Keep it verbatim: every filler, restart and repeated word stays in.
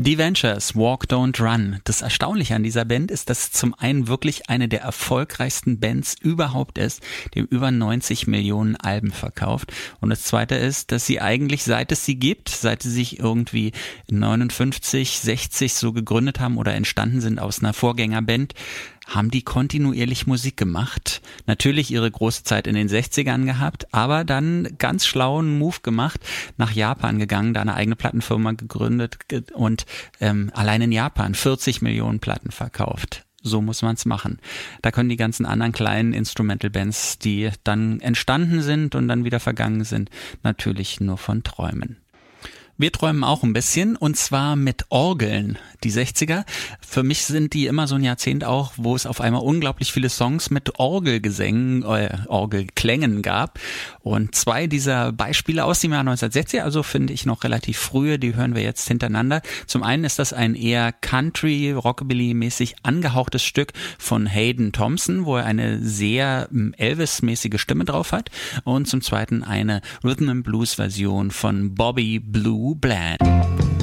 Die Ventures, Walk Don't Run. Das Erstaunliche an dieser Band ist, dass zum einen wirklich eine der erfolgreichsten Bands überhaupt ist, die über neunzig Millionen Alben verkauft. Und das zweite ist, dass sie eigentlich, seit es sie gibt, seit sie sich irgendwie neunundfünfzig, sechzig so gegründet haben oder entstanden sind aus einer Vorgängerband, haben die kontinuierlich Musik gemacht. Natürlich ihre große Zeit in den sechzigern gehabt, aber dann ganz schlauen Move gemacht, nach Japan gegangen, da eine eigene Plattenfirma gegründet und ähm, allein in Japan vierzig Millionen Platten verkauft. So muss man es machen. Da können die ganzen anderen kleinen Instrumental-Bands, die dann entstanden sind und dann wieder vergangen sind, natürlich nur von träumen. Wir träumen auch ein bisschen, und zwar mit Orgeln. Die sechziger, für mich sind die immer so ein Jahrzehnt auch, wo es auf einmal unglaublich viele Songs mit Orgelgesängen, äh, Orgelklängen gab. Und zwei dieser Beispiele aus dem Jahr neunzehnhundertsechzig, also finde ich noch relativ frühe, die hören wir jetzt hintereinander. Zum einen ist das ein eher Country, Rockabilly-mäßig angehauchtes Stück von Hayden Thompson, wo er eine sehr Elvis-mäßige Stimme drauf hat. Und zum zweiten eine Rhythm and Blues-Version von Bobby Blue Bland.